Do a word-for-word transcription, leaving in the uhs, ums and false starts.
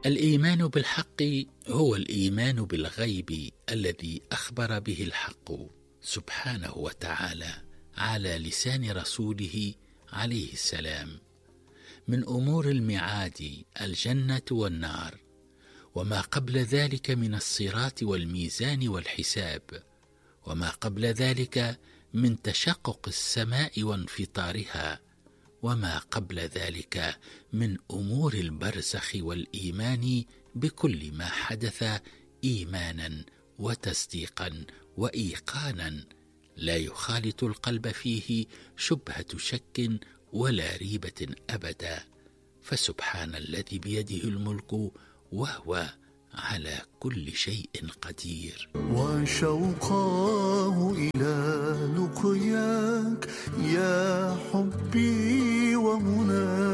الإيمان بالحق هو الإيمان بالغيب الذي أخبر به الحق سبحانه وتعالى على لسان رسوله عليه السلام من أمور الميعاد الجنة والنار، وما قبل ذلك من الصراط والميزان والحساب، وما قبل ذلك من تشقق السماء وانفطارها، وما قبل ذلك من أمور البرزخ والإيمان بكل ما حدث إيمانا وتصديقا وإيقانا لا يخالط القلب فيه شبهة شك ولا ريبة أبدا. فسبحان الذي بيده الملك وهو على كل شيء قدير. وشوقاه إلى لقياك يا حبي ومناك